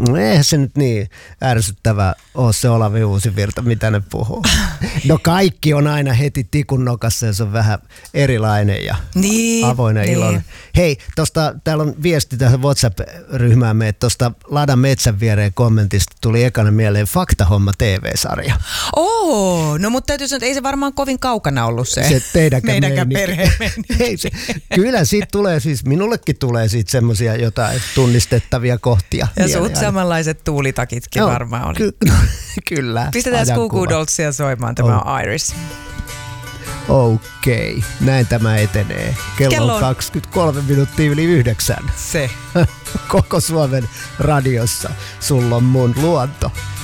Eihän se nyt niin ärsyttävä ole se Olavi Uusivirta, mitä ne puhuu. No kaikki on aina heti tikun nokassa ja se on vähän erilainen ja avoin ja iloinen. Hei, täällä on viesti tähän WhatsApp-ryhmäämme, että tuosta Ladan metsän viereen kommentista tuli ekana mieleen Faktahomma TV-sarja. No mutta täytyy sanoa, että ei se varmaan kovin kaukana ollut se meidänkään perheen. Kyllä siitä tulee siis, minullekin tulee siitä semmoisia jotain tunnistettavia kohtia. Ja suut samanlaiset tuulitakitkin varmaan oli. Kyllä. Pistetään Goo Goo Dollsia soimaan, tämä on Iris. Okei, näin tämä etenee. Kello on 23 minuuttia yli 9. Se. Koko Suomen radiossa. Sulla on mun luonto.